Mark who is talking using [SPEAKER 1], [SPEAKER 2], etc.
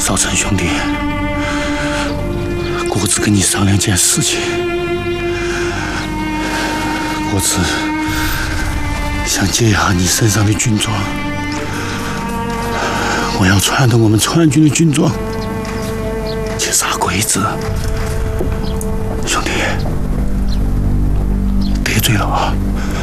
[SPEAKER 1] 少成兄弟，国子跟你商量件事情。国子想借一下你身上的军装，我要穿着我们川军的军装去杀鬼子。兄弟，得罪了啊！